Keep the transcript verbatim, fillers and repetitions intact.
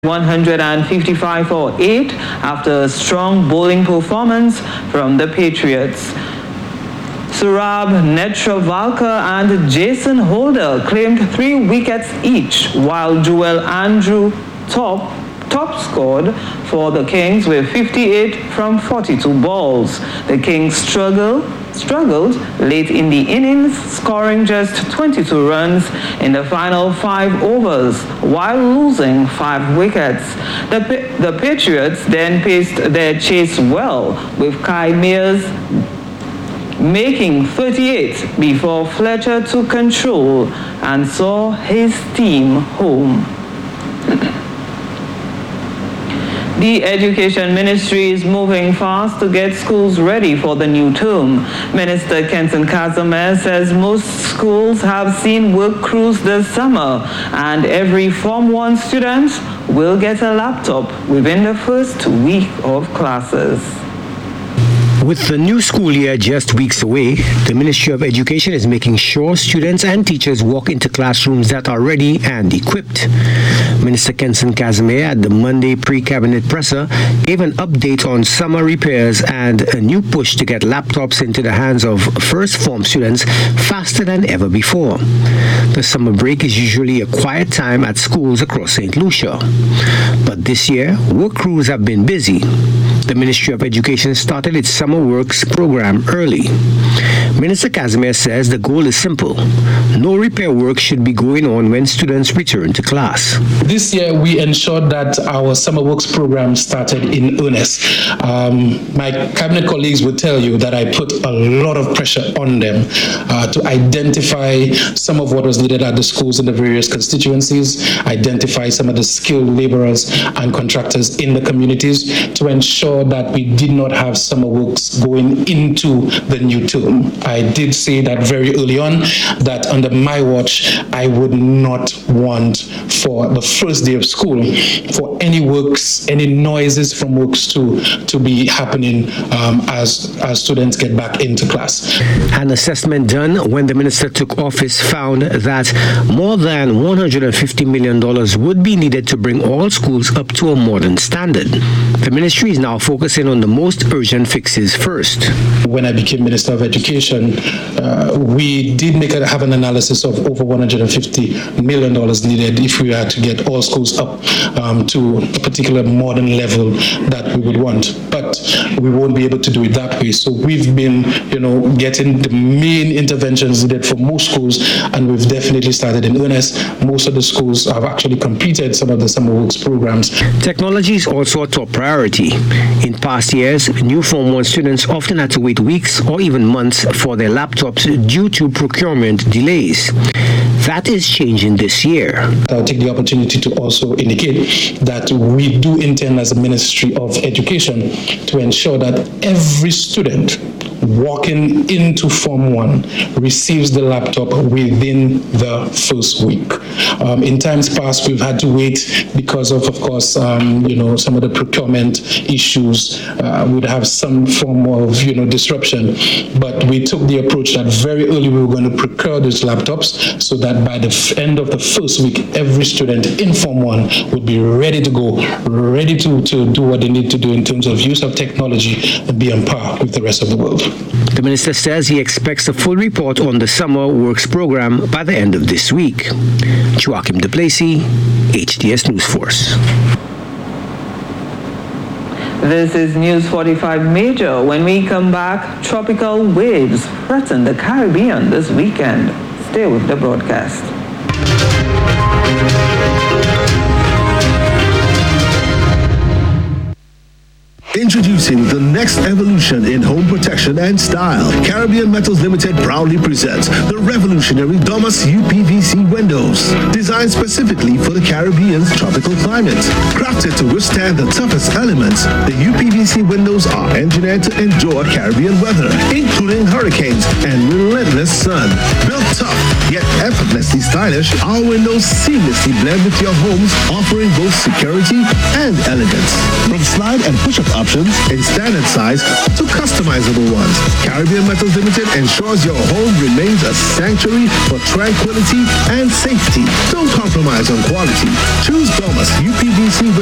one hundred fifty-five for eight after a strong bowling performance from the Patriots. Surab Netravalkar and Jason Holder claimed three wickets each, while Joel Andrew top top scored for the Kings with fifty-eight from forty-two balls. The Kings struggled struggled late in the innings, scoring just twenty-two runs in the final five overs while losing five wickets. The, the Patriots then paced their chase well, with Kai Mears making thirty-eight before Fletcher took control and saw his team home. The Education Ministry is moving fast to get schools ready for the new term. Minister Kenson Casimir says most schools have seen work crews this summer, and every Form one student will get a laptop within the first week of classes. With the new school year just weeks away, the Ministry of Education is making sure students and teachers walk into classrooms that are ready and equipped. Minister Kenson Casimir at the Monday pre-cabinet presser gave an update on summer repairs and a new push to get laptops into the hands of first form students faster than ever before. The summer break is usually a quiet time at schools across Saint Lucia. But this year, work crews have been busy. The Ministry of Education started its Summer Works program early. Minister Casimir says the goal is simple. No repair work should be going on when students return to class. This year, we ensured that our Summer Works program started in earnest. Um, my cabinet colleagues will tell you that I put a lot of pressure on them uh, to identify some of what was needed at the schools in the various constituencies, identify some of the skilled laborers and contractors in the communities to ensure that we did not have summer works going into the new term. I did say that very early on, that under my watch, I would not want for the first day of school for any works, any noises from works to, to be happening um, as, as students get back into class. An assessment done when the minister took office found that more than one hundred fifty million dollars would be needed to bring all schools up to a modern standard. The ministry is now focusing on the most urgent fixes first. When I became Minister of Education, uh, we did make a, have an analysis of over one hundred fifty million dollars needed if we had to get all schools up um, to a particular modern level that we would want. But we won't be able to do it that way. So we've been, you know, getting the main interventions needed for most schools, and we've definitely started in earnest. Most of the schools have actually completed some of the Summer Works programs. Technology is also a top priority. In past years, new Form one students often had to wait weeks or even months for their laptops due to procurement delays. That is changing this year. I'll take the opportunity to also indicate that we do intend as a Ministry of Education to ensure that every student walking into Form one receives the laptop within the first week. Um, in times past, we've had to wait because of, of course, um, you know, some of the procurement issues uh, would have some form of, you know, disruption. But we took the approach that very early we were going to procure these laptops so that by the f- end of the first week, every student in Form one would be ready to go, ready to, to do what they need to do in terms of use of technology and be on par with the rest of the world. The minister says he expects a full report on the Summer Works program by the end of this week. Joachim Duplessis, H D S News Force. This is News forty-five Major. When we come back, tropical waves threaten the Caribbean this weekend. Stay with the broadcast. Introducing the next evolution in home protection and style. Caribbean Metals Limited proudly presents the revolutionary Domus U P V C windows. Designed specifically for the Caribbean's tropical climate. Crafted to withstand the toughest elements, the U P V C windows are engineered to endure Caribbean weather, including hurricanes and relentless sun. Built tough, yet effortlessly stylish, our windows seamlessly blend with your homes, offering both security and elegance. From slide and push-up options in standard size to customizable ones. Caribbean Metals Limited ensures your home remains a sanctuary for tranquility and safety. Don't compromise on quality. Choose Domus U P V C